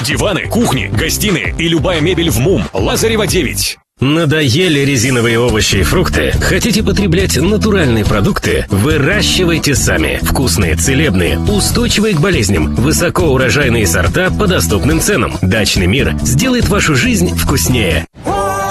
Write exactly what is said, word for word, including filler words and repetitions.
Диваны, кухни, гостиные и любая мебель в МУМ. Лазарева девять. Надоели резиновые овощи и фрукты? Хотите потреблять натуральные продукты? Выращивайте сами. Вкусные, целебные, устойчивые к болезням, высокоурожайные сорта по доступным ценам. Дачный мир сделает вашу жизнь вкуснее.